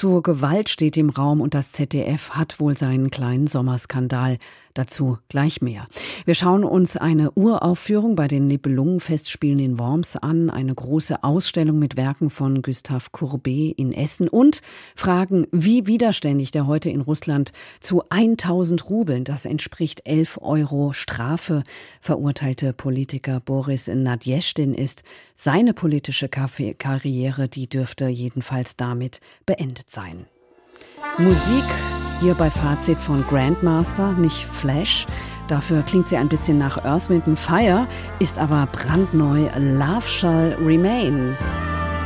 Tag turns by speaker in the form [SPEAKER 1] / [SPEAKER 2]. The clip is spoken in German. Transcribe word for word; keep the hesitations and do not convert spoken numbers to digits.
[SPEAKER 1] zur Gewalt steht im Raum und das Z D F hat wohl seinen kleinen Sommerskandal. Dazu gleich mehr. Wir schauen uns eine Uraufführung bei den Nibelungenfestspielen in Worms an, eine große Ausstellung mit Werken von Gustave Courbet in Essen und fragen, wie widerständig der heute in Russland zu tausend Rubeln, das entspricht elf Euro Strafe, verurteilte Politiker Boris Nadjeschtin ist. Seine politische Karriere, die dürfte jedenfalls damit beendet sein. Musik hier bei Fazit von Grandmaster, nicht Flash. Dafür klingt sie ein bisschen nach Earth, Wind and Fire, ist aber brandneu. Love Shall Remain.